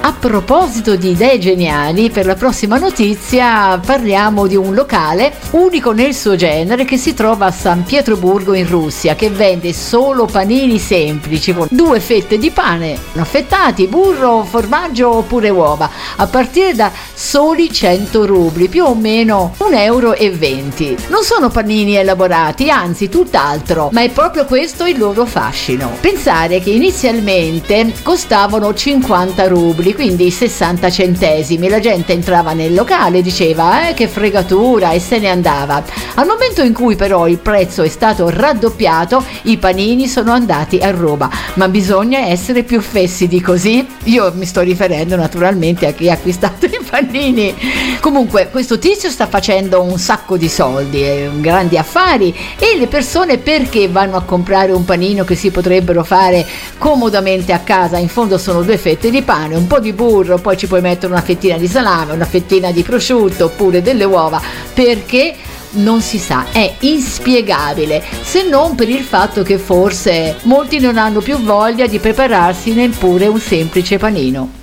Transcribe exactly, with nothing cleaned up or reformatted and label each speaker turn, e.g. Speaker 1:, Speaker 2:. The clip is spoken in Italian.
Speaker 1: A proposito di idee geniali, per la prossima notizia parliamo di un locale unico nel suo genere che si trova a San Pietroburgo in Russia, che vende solo panini semplici con due fette di pane affettati, burro, formaggio oppure uova, a partire da soli cento rubli, più o meno un euro e venti. Non sono panini elaborati, anzi tutt'altro, ma è proprio questo il loro fascino. Pensare che inizialmente costavano cinquanta rubli, quindi sessanta centesimi. La gente entrava nel locale e diceva eh che fregatura, e se ne andava. Al momento in cui però il prezzo è stato raddoppiato, i panini sono andati a Roma. Ma bisogna essere più fessi di così? Io mi sto riferendo naturalmente a chi ha acquistato i panini. Comunque questo tizio sta facendo un sacco di soldi, eh, grandi affari, e le persone perché vanno a comprare un panino che si potrebbero fare comodamente a casa? In fondo sono due fette di pane, un po' di burro, poi ci puoi mettere una fettina di salame, una fettina di prosciutto oppure delle uova. Perché? Non si sa, è inspiegabile, se non per il fatto che forse molti non hanno più voglia di prepararsi neppure un semplice panino.